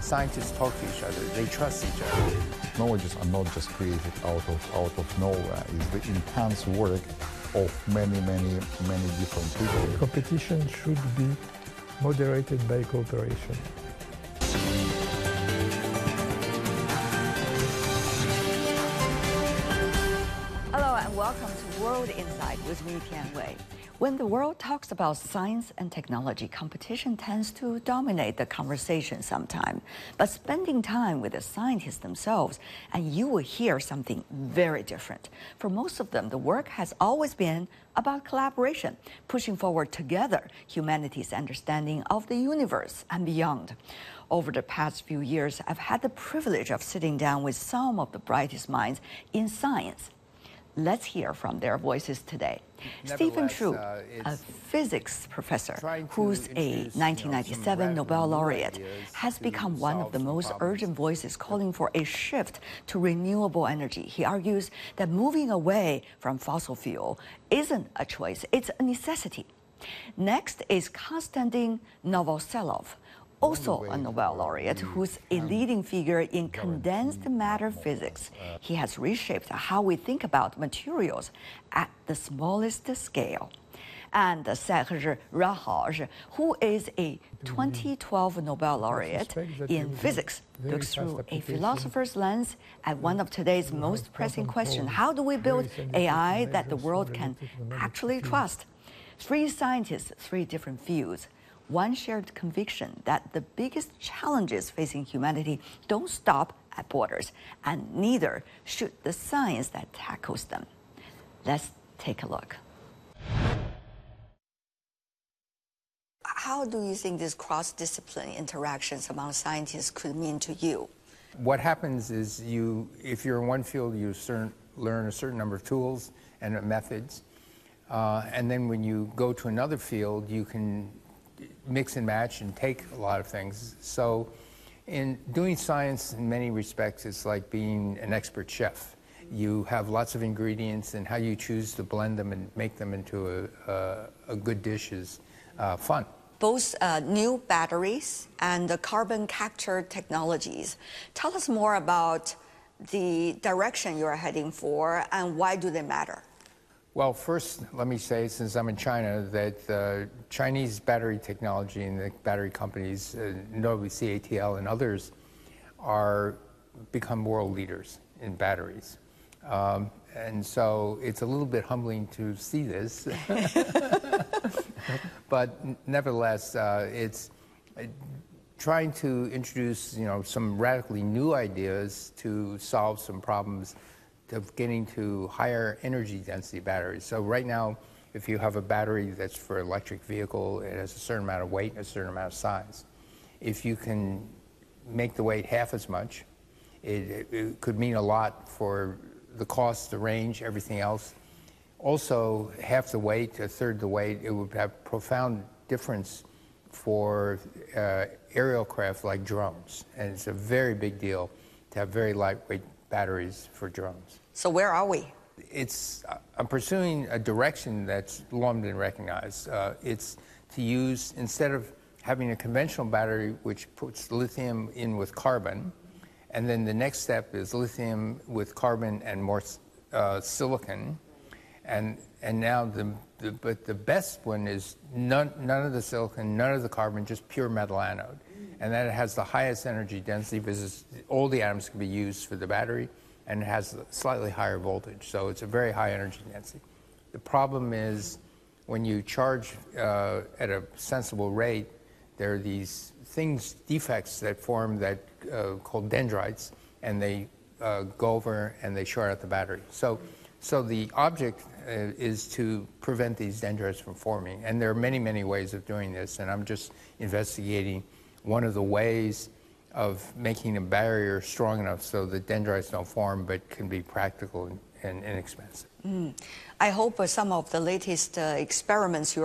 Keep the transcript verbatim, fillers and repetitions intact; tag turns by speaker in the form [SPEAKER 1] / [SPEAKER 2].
[SPEAKER 1] scientists talk to each other. They trust each other.
[SPEAKER 2] Technologies are not just created out of, out of nowhere. It's the intense work of many, many, many different people.
[SPEAKER 3] Competition should be moderated by cooperation.
[SPEAKER 4] Hello and welcome to World Insight with me, Tian Wei. When the world talks about science and technology, competition tends to dominate the conversation sometimes. But spending time with the scientists themselves, and you will hear something very different. For most of them, the work has always been about collaboration, pushing forward together humanity's understanding of the universe and beyond. Over the past few years, I've had the privilege of sitting down with some of the brightest minds in science. Let's hear from their voices today. Stephen Chu, uh, a physics professor who's a nineteen ninety-seven you know, Nobel laureate, has become one of the most problems. urgent voices calling for a shift to renewable energy. He argues that moving away from fossil fuel isn't a choice, it's a necessity. Next is Konstantin Novoselov, also a Nobel laureate who's a leading figure in condensed matter physics. He has reshaped how we think about materials at the smallest scale. And Serge Rahaj, who is a twenty twelve Nobel laureate in physics, looks through a philosopher's lens at one of today's most pressing questions. How do we build A I that the world can actually trust? Three scientists, three different fields. One shared conviction that the biggest challenges facing humanity don't stop at borders, and neither should the science that tackles them. Let's take a look. How do you think these cross-discipline interactions among scientists could mean to you?
[SPEAKER 1] What happens is you, if you're in one field, you certain, learn a certain number of tools and methods, uh, and then when you go to another field, you can mix and match and take a lot of things. So in doing science, in many respects, it's like being an expert chef. You have lots of ingredients, and how you choose to blend them and make them into a, a, a good dish is uh, fun.
[SPEAKER 4] Both uh, new batteries and the carbon capture technologies. Tell us more about the direction you're heading for and why do they matter?
[SPEAKER 1] Well, first, let me say, since I'm in China, that uh, Chinese battery technology and the battery companies, uh, notably C A T L and others, are become world leaders in batteries. Um, and so it's a little bit humbling to see this. But nevertheless, uh, it's uh, trying to introduce, you know, some radically new ideas to solve some problems of getting to higher energy density batteries. So right now, if you have a battery that's for electric vehicle, it has a certain amount of weight and a certain amount of size. If you can make the weight half as much, it, it could mean a lot for the cost, the range, everything else. Also, half the weight, a third the weight, it would have profound difference for uh, aerial craft like drones. And it's a very big deal to have very lightweight batteries for drones.
[SPEAKER 4] So where are we?
[SPEAKER 1] It's, uh, I'm pursuing a direction that's long been recognized. Uh, it's to use, instead of having a conventional battery which puts lithium in with carbon, and then the next step is lithium with carbon and more uh, silicon, and and now the, the but the best one is none none of the silicon, none of the carbon, just pure metal anode. And then it has the highest energy density because all the atoms can be used for the battery, and it has a slightly higher voltage. So it's a very high energy density. The problem is when you charge uh, at a sensible rate, there are these things, defects that form that uh, called dendrites, and they uh, go over and they short out the battery. So, so the object uh, is to prevent these dendrites from forming. And there are many, many ways of doing this, and I'm just investigating one of the ways of making a barrier strong enough so the dendrites don't form but can be practical and, and inexpensive.
[SPEAKER 4] Mm. I hope uh, some of the latest uh, experiments you're